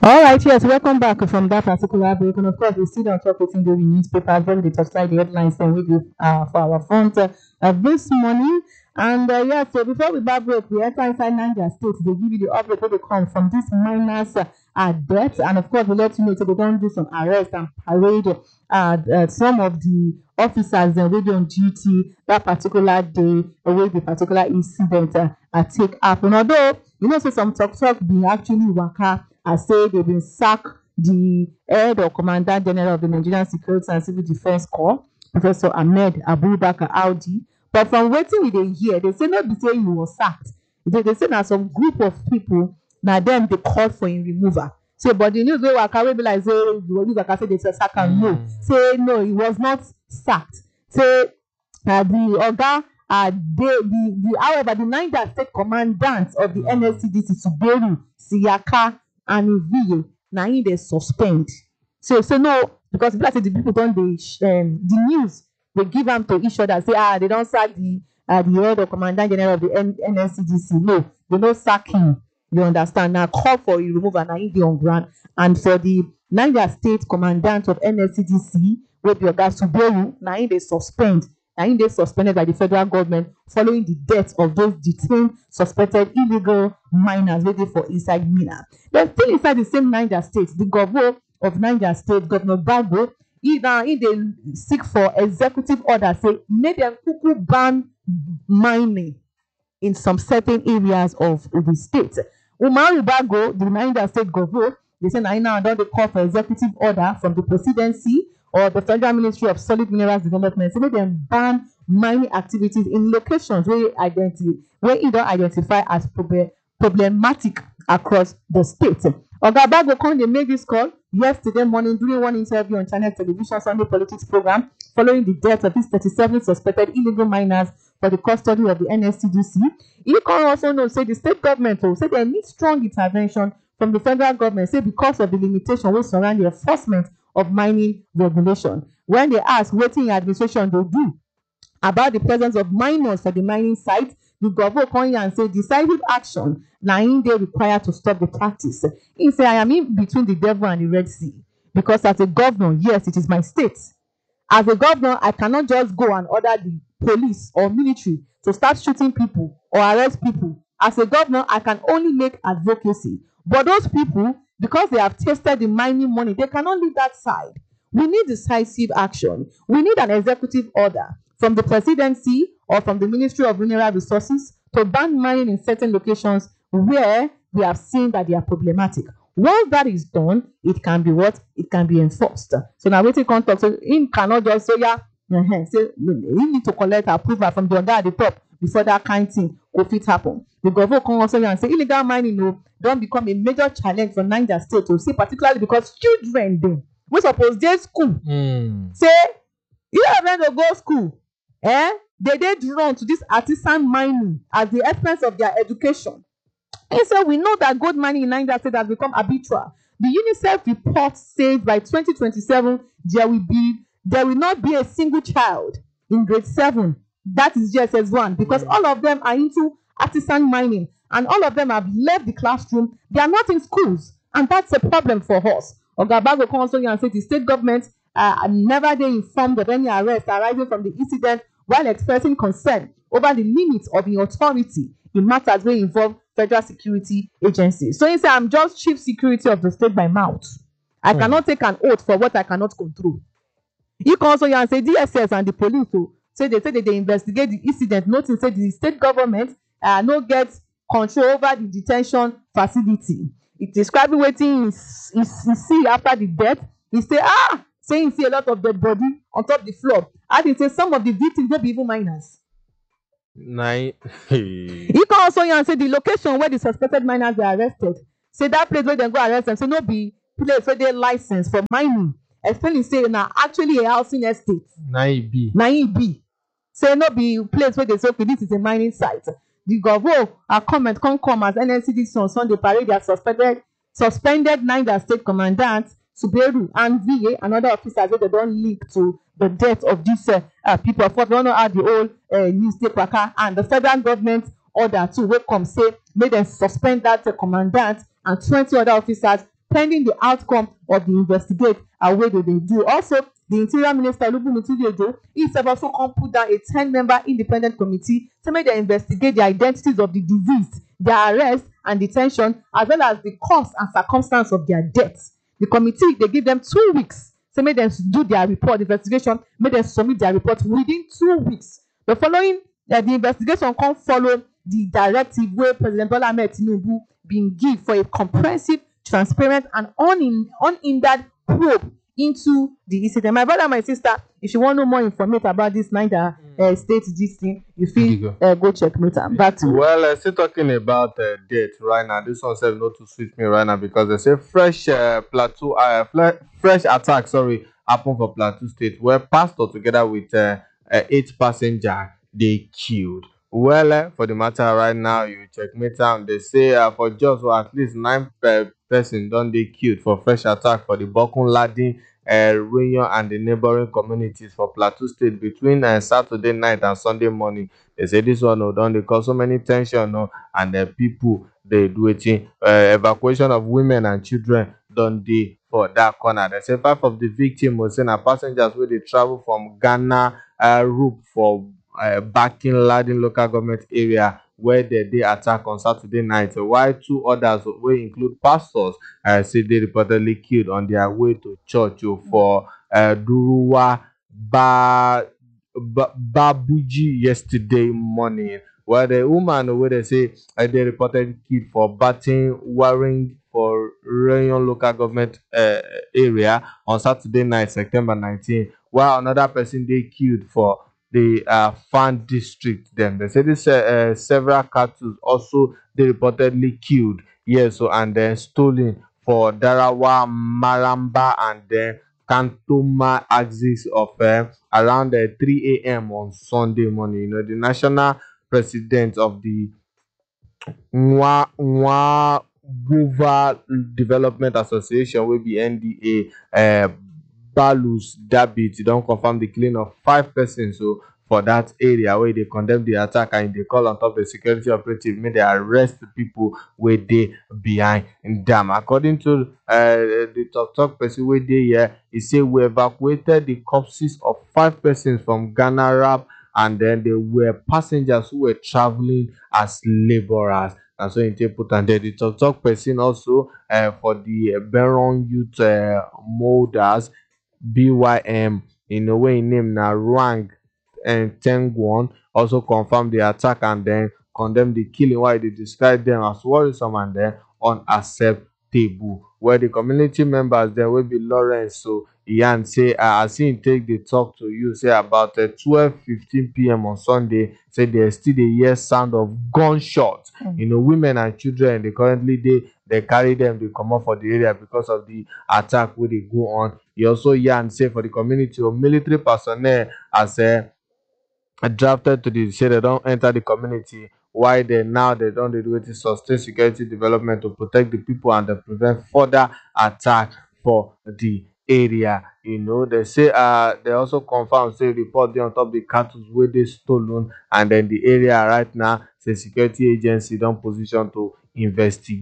All right, yes, welcome back from that particular break. And of course, we still on top of the newspapers, where we touchlight the headlines and we do for our front this morning. And yeah, so before we back break, we enter inside Niger State. They give you the update where they come from this miners death. And of course, we let you know so they don't do some arrest and parade some of the officers that will be on duty that particular day where the particular incident take happen. Although, you know, so some talk being actually waka. I say they've been sacked the head or Commandant General of the Nigerian Security and Civil Defense Corps, Professor Ahmed Abubakar Audi. But from waiting we dey hear, they say not be say he was sacked. They say that some group of people, now them they called for him removal. So, but the news wey waka wey be like say Waka say they sack am. No, say no, he was not sacked. Say the oga. However, the Niger State Commandant of the NSCDC, Suberu, Siyaka, and Iviye, now they suspend. So no, because the people don't the news they give them to each other, say they don't sack the head or Commandant General of the NSCDC. No, they don't sack him. You understand? Now call for a removal now in the on ground. And for the Niger State Commandant of NSCDC, where the oga Suberu, now they suspend. And they suspended by the federal government following the death of those detained suspected illegal miners waiting for inside Mina. Then still inside the same Niger State, the governor of Niger State, Governor Bago, he they seek for executive order, say make them kuku ban mining in some certain areas of the state. Umaru Bago, the Niger State governor, they say now don't they call for executive order from the presidency or the Federal Ministry of Solid Minerals Development, so they can ban mining activities in locations where you don't identify as problematic across the state. Oga Bago they made this call yesterday morning during one interview on Channel Television Sunday Politics program following the death of these 37 suspected illegal miners for the custody of the NSCDC. He can also know say the state government will say they need strong intervention from the federal government, say because of the limitation which surround the enforcement of mining regulation. When they ask what the administration will do about the presence of minors for the mining site, the governor come here and say decisive action now they require to stop the practice. He say I am in between the devil and the Red Sea, because as a governor, yes, it is my state. As a governor, I cannot just go and order the police or military to start shooting people or arrest people. As a governor, I can only make advocacy. But those people, because they have tasted the mining money, they cannot leave that side. We need decisive action. We need an executive order from the presidency or from the Ministry of Mineral Resources to ban mining in certain locations where we have seen that they are problematic. Once that is done, it can be what? It can be enforced. So now waiting contact. So him cannot just say, say he need to collect approval from the oga at the top before that kind of thing go fit happen. The governor come also and say illegal mining don't become a major challenge for Niger State to see, particularly because children dem wey suppose dey school say when they go school they dey drawn to this artisan mining at the expense of their education. And so we know that gold mining in Niger State has become habitual. The UNICEF report says by 2027 there will not be a single child in grade 7, that is JSS1, because all of them are into artisan mining and all of them have left the classroom. They are not in schools, and that's a problem for us. Oga Bago come also and say the state government never dey informed of any arrest arising from the incident while expressing concern over the limits of the authority in matters wey involve federal security agencies. So he say I'm just chief security of the state by mouth. I cannot take an oath for what I cannot control. He can also and say DSS and the police say they investigate the incident, noting say the state government no get control over the detention facility. It describing wetin he see after the death. He say saying he see a lot of dead body on top the floor. And he say some of the victims no be even miners. He can also and say the location where the suspected miners were arrested, say that place where they go arrest them, say no be place where they license for mining. Explaining say na actually a housing estate. Na e be. Say no be place where they say okay, this is a mining site. The governor comment come as NSCDC on Sunday parade their suspended Niger State Commandant Suberu and VA and other officers wey they don't link to the death of these people. Of course, we don't know how the whole news take waka, and the federal government order too wey come say make them suspend that commandant and 20 other officers pending the outcome of the investigate wey dey do. Also, the Interior Minister Olubunmi Tunji he sef also come put down a 10-member independent committee say make dem investigate the identities of the deceased, their arrest and de ten tion, as well as the cause and circumstance of their death. The committee dey give dem 2 weeks say make dem do their report, investigation, make dem submit their report within 2 weeks. The following the investigation come follow the directive wey President Bola Ahmed Tinubu bin give for a comprehensive, transparent and unhindered probe into the incident. My brother, my sister, if you wan know more information about this Niger state dis thing, you fit go checkmate am. Back to you. Well, still talking about death right now. This one sef no too sweet me right now because they say fresh attack happen for Plateau State where pastor together with 8 passengers they killed. Well, for the matter right now, you checkmate am. They say for Jos at least 9 person don dey killed for fresh attack for the Bokun Ladin, Rayon and the neighboring communities for Plateau State between Saturday night and Sunday morning. They say this one don dey cause so many tension and people dey do wetin evacuation of women and children don dey for that corner. They say 5 of the victims say na passengers wey dey travel from Ghana route for Bakin Ladin local government area where they attack on Saturday night, while 2 others wey include pastors say they reportedly killed on their way to church for Duruwa Babuji yesterday morning. While the woman wey they say they reportedly killed for Batin Waring for Rayon local government area on Saturday night, September 19, while another person they killed for the Fan district. Then they say this several cattle also they reportedly killed, and then stolen for Darawa, Maramba and then Kantoma axis of around 3 a.m. on Sunday morning. The national president of the Guva Development Association will be NDA Balus Dabit don't confirm the killing of 5 persons for that area where they condemn the attack and they call on top the security operative may they arrest the people where they behind them. According to the talk person where they here, he say we evacuated the corpses of 5 persons from Ghana Rap and then they were passengers who were traveling as laborers. And so in put and then the talk person also for the Baron Youth Molders BYM in a way name na Rang and Tengwon also confirmed the attack and then condemned the killing while they described them as worrisome and then unacceptable. Where the community members there will be Lawrence Ian say as he take the talk to you say about 12:15 p.m. on Sunday say they still the hear sound of gunshots. Women and children they currently they carry them to come up for the area because of the attack where they go on. He also yarn say for the community of military personnel as drafted to the say they don't enter the community. Why they don't do it to sustain security development to protect the people and to prevent further attack for the area. They say they also confirm say report they on top the cattle where they stolen and then the area right now say security agency don't position to investigate.